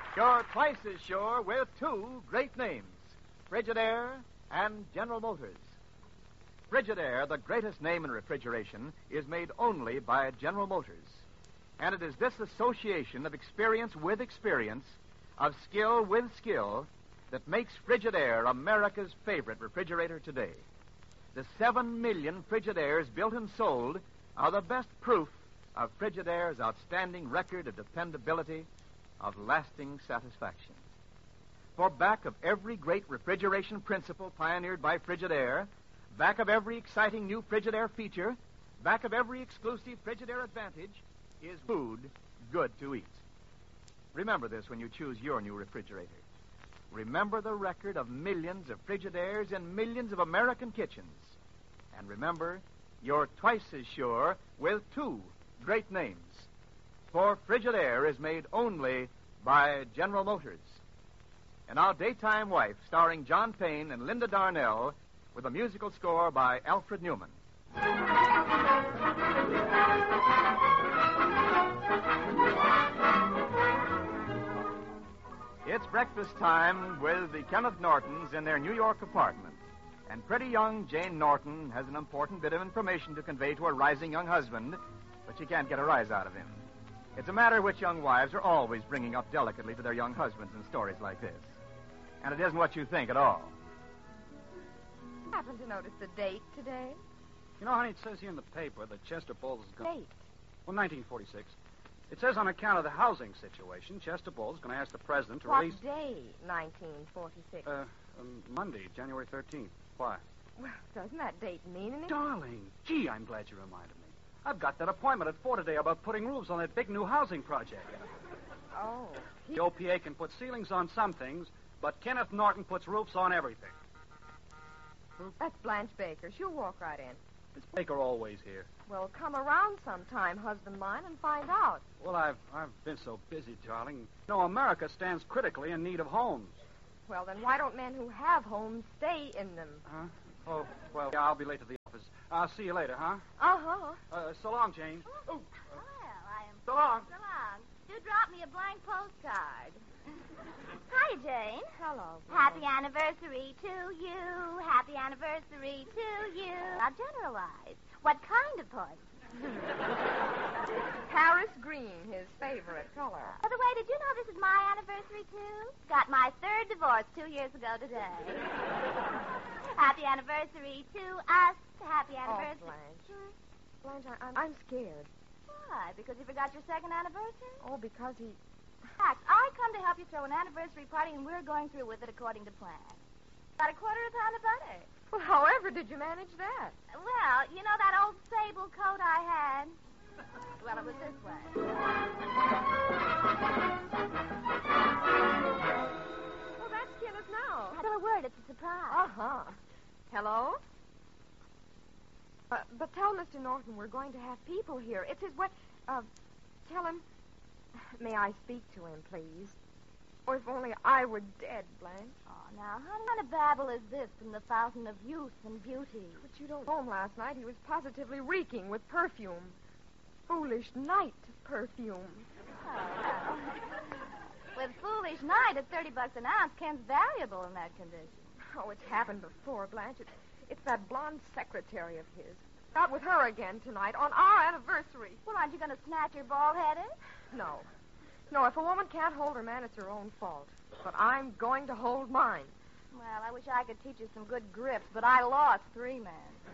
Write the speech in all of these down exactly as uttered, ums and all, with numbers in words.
You're twice as sure with two great names, Frigidaire and General Motors. Frigidaire, the greatest name in refrigeration, is made only by General Motors. And it is this association of experience with experience, of skill with skill, that makes Frigidaire America's favorite refrigerator today. The seven million Frigidaires built and sold are the best proof of Frigidaire's outstanding record of dependability, of lasting satisfaction. For back of every great refrigeration principle pioneered by Frigidaire, back of every exciting new Frigidaire feature, back of every exclusive Frigidaire advantage, is food good to eat. Remember this when you choose your new refrigerator. Remember the record of millions of Frigidaires in millions of American kitchens. And remember, you're twice as sure with two great names. For Frigidaire is made only by General Motors. And Our Daytime Wife, starring John Payne and Linda Darnell, with a musical score by Alfred Newman. It's breakfast time with the Kenneth Nortons in their New York apartment. And pretty young Jane Norton has an important bit of information to convey to her rising young husband, but she can't get a rise out of him. It's a matter which young wives are always bringing up delicately to their young husbands in stories like this. And it isn't what you think at all. Happen to notice the date today? You know, honey, it says here in the paper that Chester Bowles is going... Date? Well, nineteen forty-six. It says on account of the housing situation, Chester Bowles is going to ask the president to what release... What day, nineteen forty-six? Uh, um, Monday, January thirteenth. Why? Well, doesn't that date mean anything? Darling, gee, I'm glad you reminded me. I've got that appointment at four today about putting roofs on that big new housing project. Oh. He... The O P A can put ceilings on some things, but Kenneth Norton puts roofs on everything. That's Blanche Baker. She'll walk right in. Is Baker always here? Well, come around sometime, husband mine, and find out. Well, I've I've been so busy, darling. No, America stands critically in need of homes. Well, then why don't men who have homes stay in them? Huh? Oh, well, yeah, I'll be late to the office. I'll see you later, huh? Uh-huh. Uh, so long, Jane. Oh, well, I am... So long. So long. Do drop me a blank postcard. Hi, Jane. Hello. Blanche. Happy anniversary to you. Happy anniversary to you. Now, generalize. What kind of poison? Paris green, his favorite color. By the way, did you know this is my anniversary, too? Got my third divorce two years ago today. Happy anniversary to us. Happy anniversary. Oh, Blanche. Hmm? Blanche, I, I'm, I'm scared. Why? Because you forgot your second anniversary? Oh, because he... In fact, I come to help you throw an anniversary party, and we're going through with it according to plan. Got a quarter of a pound of butter. Well, however did you manage that? Well, you know that old sable coat I had? Well, it was this way. Well, that's Kenneth now. Not a word. It's a surprise. Uh-huh. Hello? Uh, but tell Mister Norton we're going to have people here. It's his what... Uh, tell him... May I speak to him, please? Or if only I were dead, Blanche. Oh, now, what kind of babble is this from the fountain of youth and beauty? But you don't know him last night. He was positively reeking with perfume. Foolish night perfume. Oh, well. With foolish night at thirty bucks an ounce, Ken's valuable in that condition. Oh, it's happened before, Blanche. It's, it's that blonde secretary of his. Out with her again tonight on our anniversary. Well, aren't you going to snatch her bald-headed? No. No, if a woman can't hold her man, it's her own fault. But I'm going to hold mine. Well, I wish I could teach you some good grips, but I lost three men.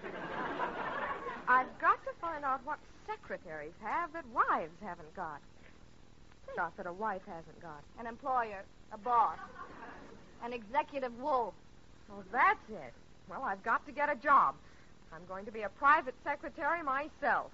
I've got to find out what secretaries have that wives haven't got. Stuff that a wife hasn't got. An employer, a boss, an executive wolf. Oh, that's it. Well, I've got to get a job. I'm going to be a private secretary myself.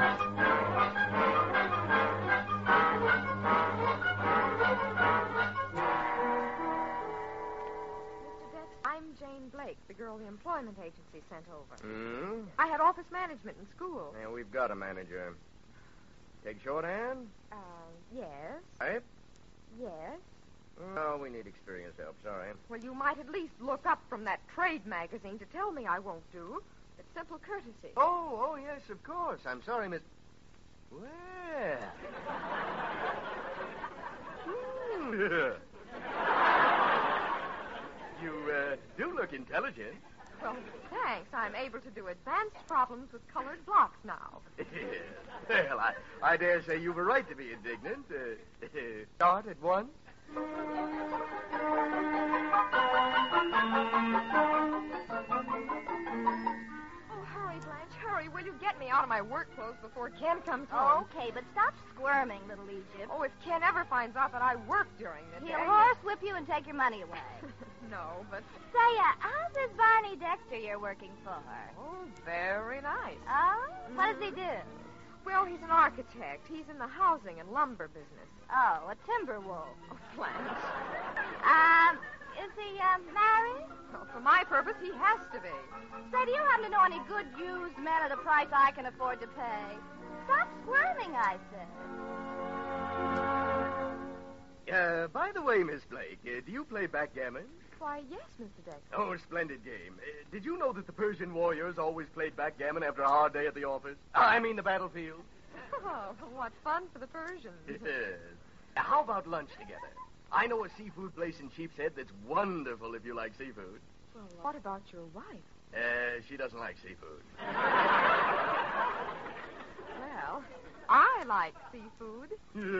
I'm Jane Blake, the girl the employment agency sent over. Hmm? I had office management in school. Yeah, we've got a manager. Take shorthand? Uh, yes. Type? Yes. No, we need experienced help. Sorry. Well, you might at least look up from that trade magazine to tell me I won't do. It's simple courtesy. Oh, oh, yes, of course. I'm sorry, Miss... Well... hmm. you uh, do look intelligent. Well, thanks. I'm able to do advanced problems with colored blocks now. Well, I, I dare say you've a right to be indignant. Uh, start at once. Oh, hurry, Blanche, hurry. Will you get me out of my work clothes before Ken comes home? Okay, but stop squirming, little Egypt. Oh, if Ken ever finds out that I work during the He'll day... horsewhip you and take your money away. No, but... Say, uh, how's this Barney Dexter you're working for? Oh, very nice. Oh? What does he do? Well, he's an architect. He's in the housing and lumber business. Oh, a timber wolf. Oh, Blanche. Um, is he, um, married? Well, for my purpose, he has to be. Say, do you happen to know any good used men at a price I can afford to pay? Stop squirming, I said. Uh, by the way, Miss Blake, uh, do you play backgammon? Why, yes, Mister Dexter. Oh, splendid game. Uh, did you know that the Persian warriors always played backgammon after a hard day at the office? I mean the battlefield. Oh, what fun for the Persians. Yes. Now, how about lunch together? I know a seafood place in Sheepshead that's wonderful if you like seafood. Well, what about your wife? Uh, she doesn't like seafood. Well, I like seafood.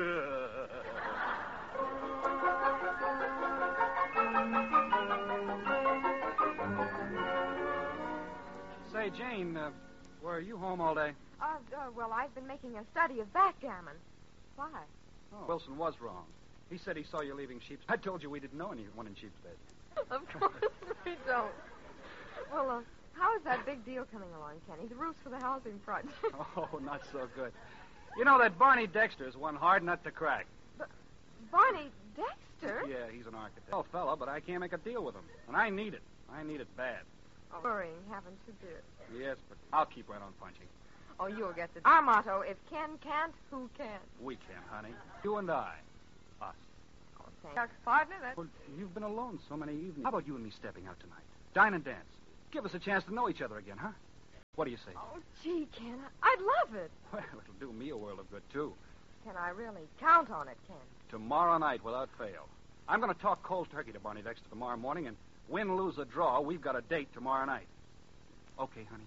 Say, Jane, uh, were you home all day? Uh, uh, well, I've been making a study of backgammon. Why? Oh. Wilson was wrong. He said he saw you leaving Sheepshead. I told you we didn't know anyone in Sheepshead. Of course we don't. Well, uh, how is that big deal coming along, Kenny? The roofs for the housing project. Oh, not so good. You know that Barney Dexter's one hard nut to crack. But Barney Dexter? Yeah, he's an architect. Oh, fella, but I can't make a deal with him. And I need it. I need it bad. Oh, worrying, haven't you, dear? Yes, but I'll keep right on punching. Oh, you'll get the... Our motto, if Ken can't, who can? We can, honey. You and I. Us. Oh, thanks. Partner, that's... Well, you've been alone so many evenings. How about you and me stepping out tonight? Dine and dance. Give us a chance to know each other again, huh? What do you say? Oh, gee, Ken, I'd love it. Well, it'll do me a world of good, too. Can I really count on it, Ken? Tomorrow night, without fail. I'm going to talk cold turkey to Barney Dexter tomorrow morning, and win, lose, or draw, we've got a date tomorrow night. Okay, honey.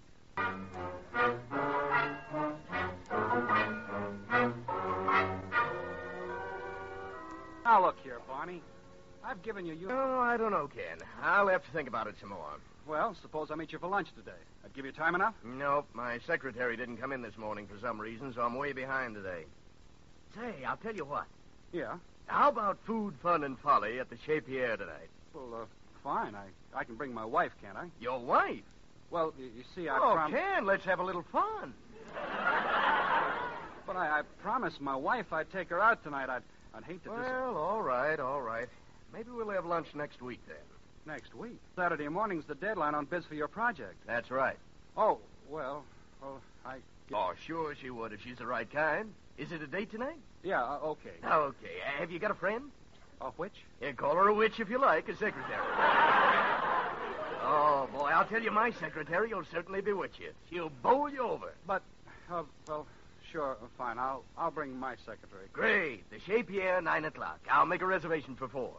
Now, look here, Barney. I've given you... you... Oh, I don't know, Ken. I'll have to think about it some more. Well, suppose I meet you for lunch today. I'd give you time enough? Nope. My secretary didn't come in this morning for some reason, so I'm way behind today. Say, I'll tell you what. Yeah. How about food, fun, and folly at the Chez Pierre tonight? Well, uh, fine. I, I can bring my wife, can't I? Your wife? Well, you, you see, I Oh, prom- Ken, let's have a little fun. But I, I promised my wife I'd take her out tonight. I'd, I'd hate to dis- Well, all right, all right. Maybe we'll have lunch next week, then. Next week. Saturday morning's the deadline on bids for your project. That's right. Oh, well, well, I... Oh, sure she would if she's the right kind. Is it a date tonight? Yeah, uh, okay. Okay. Uh, have you got a friend? A which? Yeah, call her a witch if you like, a secretary. Oh, boy, I'll tell you, my secretary will certainly bewitch you. She'll bowl you over. But, uh, well, sure, uh, fine. I'll I'll bring my secretary. Great. The Chez Pierre, nine o'clock. I'll make a reservation for four.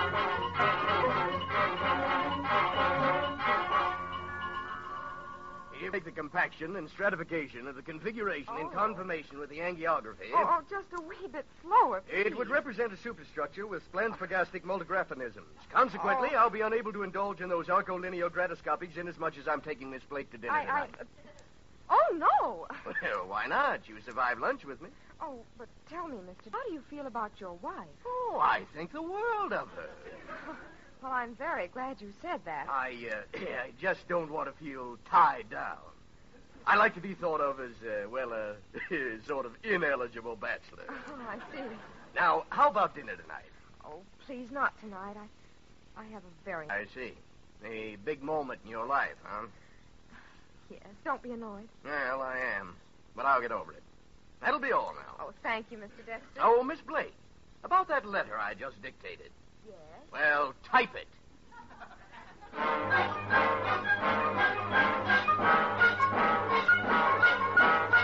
You make the compaction and stratification of the configuration in Oh. conformation with the angiography. Oh, oh, just a wee bit slower, please. It would represent a superstructure with splenspogastic multigraphonisms. Consequently, Oh. I'll be unable to indulge in those archolineographiscopics inasmuch as I'm taking Miss Blake to dinner I, I... tonight. uh, Oh, no. Well, why not? You survived lunch with me. Oh, but tell me, mister, how do you feel about your wife? Oh, I think the world of her. Well, I'm very glad you said that. I, uh, I just don't want to feel tied down. I like to be thought of as, uh, well, a sort of ineligible bachelor. Oh, I see. Now, how about dinner tonight? Oh, please, not tonight. I, I have a very... I see. A big moment in your life, huh? Yes, don't be annoyed. Well, I am. But I'll get over it. That'll be all now. Oh, thank you, Mister Dexter. Oh, Miss Blake, about that letter I just dictated. Yes? Well, type it.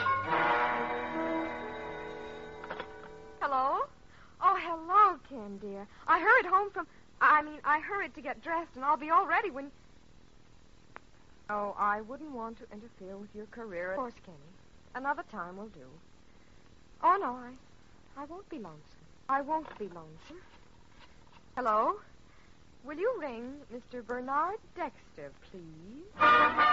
Hello? Oh, hello, Ken, dear. dear. I hurried home from... I mean, I hurried to get dressed, and I'll be all ready when... Oh, I wouldn't want to interfere with your career. Of course, Kenny. Another time will do. Oh, no, I... I won't be lonesome. I won't be lonesome. Hello? Will you ring Mister Bernard Dexter, please?